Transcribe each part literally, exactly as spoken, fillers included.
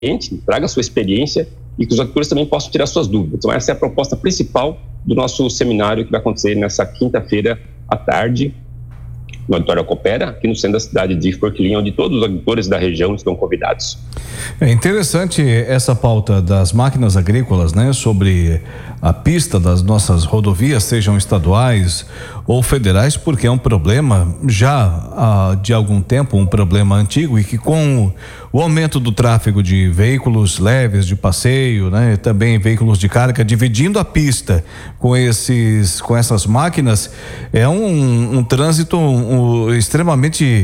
traga a sua experiência e que os agricultores também possam tirar suas dúvidas. Então, essa é a proposta principal do nosso seminário que vai acontecer nessa quinta-feira à tarde, no Auditório Coopera, aqui no centro da cidade de Forquilinha, onde todos os agricultores da região estão convidados. É interessante essa pauta das máquinas agrícolas, né? Sobre a pista das nossas rodovias, sejam estaduais ou federais, porque é um problema já há de algum tempo, um problema antigo, e que com o aumento do tráfego de veículos leves de passeio, né? Também veículos de carga, dividindo a pista com esses, com essas máquinas, é um, um trânsito um, extremamente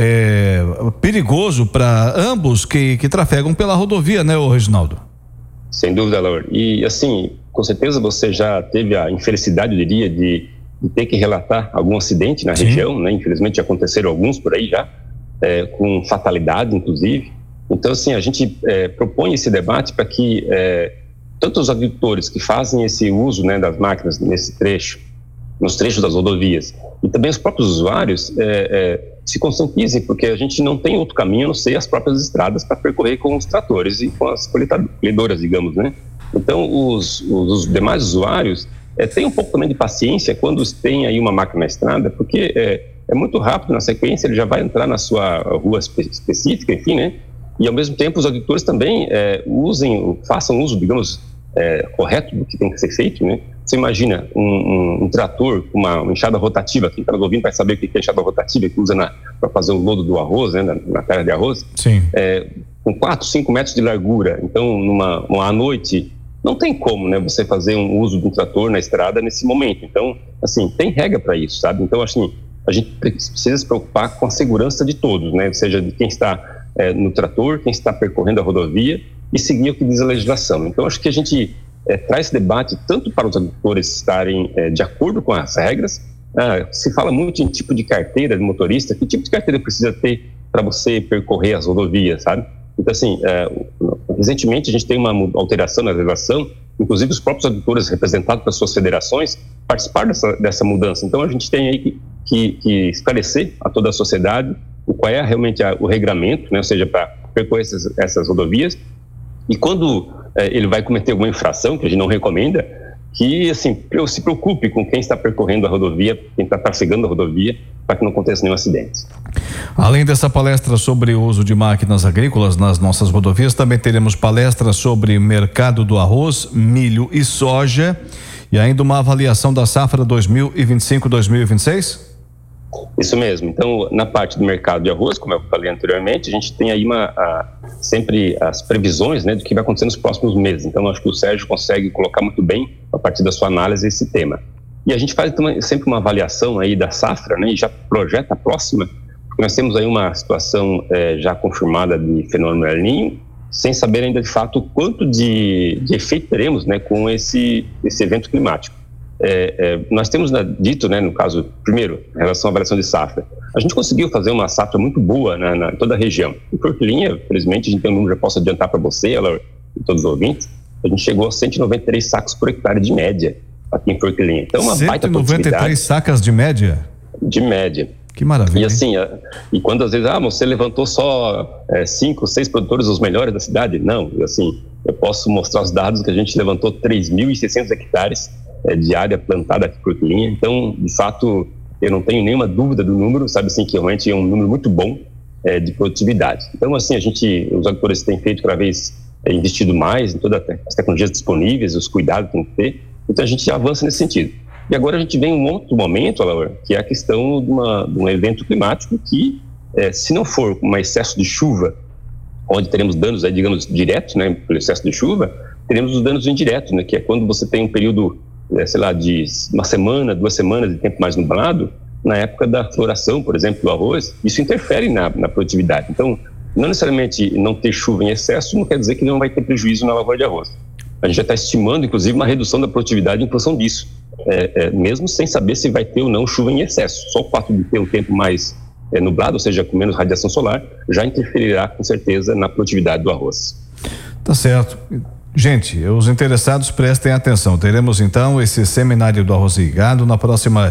é, perigoso para ambos que, que trafegam pela rodovia, né, ô Reginaldo? Sem dúvida, Laura. E assim, com certeza você já teve a infelicidade, eu diria, de, de ter que relatar algum acidente na Sim. região, né? Infelizmente aconteceram alguns por aí já, é, com fatalidade, inclusive. Então, assim, a gente é, propõe esse debate para que é, tanto os agricultores que fazem esse uso, né, das máquinas nesse trecho, nos trechos das rodovias, e também os próprios usuários é, é, se conscientizem, porque a gente não tem outro caminho a não ser as próprias estradas para percorrer com os tratores e com as colhedoras, digamos, né? Então, os, os demais usuários é, têm um pouco também de paciência quando tem aí uma máquina na estrada, porque é, é muito rápido, na sequência ele já vai entrar na sua rua espe- específica, enfim, né? E ao mesmo tempo os agricultores também é, usem, façam uso, digamos, é, correto do que tem que ser feito, né? Você imagina um, um, um trator com uma, uma enxada rotativa, quem está nos ouvindo vai saber o que é enxada rotativa, que usa para fazer o lodo do arroz, né, na, na terra de arroz. Sim. É, com quatro, cinco metros de largura. Então, numa uma, à noite, não tem como, né, você fazer um uso de um trator na estrada nesse momento. Então, assim, tem regra para isso, sabe? Então, assim, a gente precisa se preocupar com a segurança de todos, né? Seja de quem está é, no trator, quem está percorrendo a rodovia e seguir o que diz a legislação. Então, acho que a gente É, traz esse debate tanto para os agricultores estarem é, de acordo com as regras. Ah, se fala muito em tipo de carteira de motorista, que tipo de carteira precisa ter para você percorrer as rodovias, sabe? Então, assim, é, recentemente a gente tem uma alteração na legislação, inclusive os próprios agricultores representados pelas suas federações participaram dessa, dessa mudança. Então, a gente tem aí que, que, que esclarecer a toda a sociedade o qual é realmente a, o regramento, né? Ou seja, para percorrer essas, essas rodovias. E quando é, ele vai cometer alguma infração, que a gente não recomenda, que assim, se preocupe com quem está percorrendo a rodovia, quem está trafegando a rodovia, para que não aconteça nenhum acidente. Além dessa palestra sobre o uso de máquinas agrícolas nas nossas rodovias, também teremos palestras sobre mercado do arroz, milho e soja, e ainda uma avaliação da safra dois mil e vinte e cinco, dois mil e vinte e seis? Isso mesmo. Então, na parte do mercado de arroz, como eu falei anteriormente, a gente tem aí uma, a, sempre as previsões, né, do que vai acontecer nos próximos meses. Então, acho que o Sérgio consegue colocar muito bem, a partir da sua análise, esse tema. E a gente faz também, sempre uma avaliação aí da safra, né, e já projeta a próxima, porque nós temos aí uma situação é, já confirmada de fenômeno El Niño, sem saber ainda de fato o quanto de, de efeito teremos, né, com esse, esse evento climático. É, é, nós temos né, dito, né, no caso, primeiro, em relação à avaliação de safra, a gente conseguiu fazer uma safra muito boa na, na toda a região. Em Forquilinha, felizmente, a gente tem um número, já posso adiantar para você, ela, e todos os ouvintes, a gente chegou a cento e noventa e três sacos por hectare de média aqui em Forquilinha. Então, uma baita produtividade. cento e noventa e três sacas de média? De média. Que maravilha. E assim, a, e quando às vezes, ah, você levantou só é, cinco, seis produtores, os melhores da cidade? Não, assim, eu posso mostrar os dados que a gente levantou três mil e seiscentos hectares É, de área plantada aqui por Forquilinha. Então, de fato, eu não tenho nenhuma dúvida do número, sabe assim, que realmente é um número muito bom é, de produtividade. Então, assim, a gente, os agricultores têm feito cada vez, é, investido mais em todas as tecnologias disponíveis, os cuidados que tem que ter, então a gente já avança nesse sentido. E agora a gente vem um outro momento, Laura, que é a questão de, uma, de um evento climático que, é, se não for um excesso de chuva, onde teremos danos, aí, digamos, diretos, né, pelo excesso de chuva, teremos os danos indiretos, né, que é quando você tem um período, sei lá, de uma semana, duas semanas de tempo mais nublado, na época da floração, por exemplo, do arroz, isso interfere na, na produtividade. Então, não necessariamente não ter chuva em excesso não quer dizer que não vai ter prejuízo na lavoura de arroz. A gente já está estimando, inclusive, uma redução da produtividade em função disso, é, é, mesmo sem saber se vai ter ou não chuva em excesso. Só o fato de ter um tempo mais é, nublado, ou seja, com menos radiação solar, já interferirá, com certeza, na produtividade do arroz. Tá certo. Gente, os interessados prestem atenção. Teremos então esse seminário do arroz e gado na próxima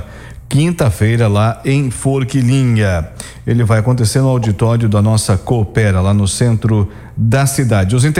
quinta-feira lá em Forquilinha. Ele vai acontecer no auditório da nossa Coopera, lá no centro da cidade. Os